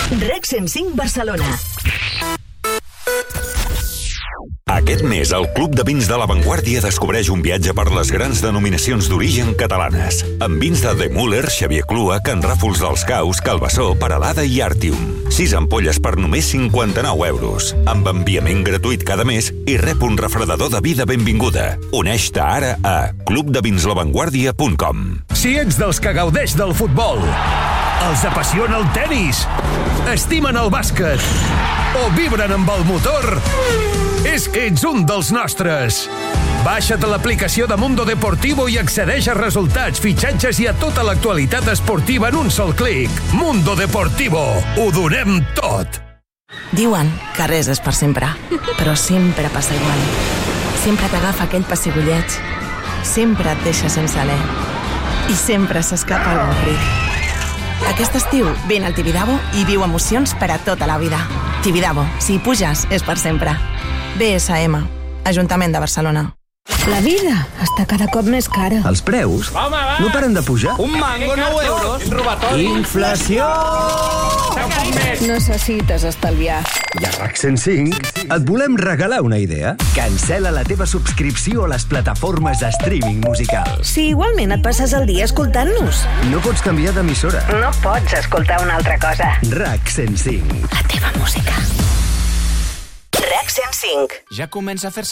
REC 105 Barcelona. Aquest mes, el Club de Vins de La Vanguardia descobreix un viatge per les grans denominacions d'origen catalanes, amb vins de Müller, Xavier Clua, Can Ràfols dels Caus, Calbasó, Peralada i Artium. 6 ampolles per només 59 euros, amb enviament gratuït cada mes i rep un refredador de vi de benvinguda. Uneix-te ara a clubdevinslavanguardia.com. Si ets dels que gaudeix del futbol, els apassiona el tennis, estimen el bàsquet o vibren amb el motor, és que ets un dels nostres. Baixa't l'aplicació de Mundo Deportivo i accedeix a resultats, fitxatges i a tota l'actualitat esportiva en un sol clic. Mundo Deportivo. Ho donem tot. Diuen que res és per sempre, però sempre passa igual. Sempre t'agafa aquell pessigolleig, sempre et deixa sense alè i sempre s'escapa el crit. Aquest estiu vine al Tibidabo i viu emocions per a tota la vida. Tibidabo, si hi puges, és per sempre. BSM, Ajuntament de Barcelona. La vida està cada cop més cara. Els preus no paren de pujar. Un mango, 9 euros. Robatori. Inflació! Necessites estalviar. I a RAC 105 et volem regalar una idea. Cancela la teva subscripció a les plataformes de streaming musical. Si igualment et passes el dia escoltant-nos. No pots canviar d'emissora. No pots escoltar una altra cosa. RAC 105. La teva música. REC 105. Ja comença a fer-se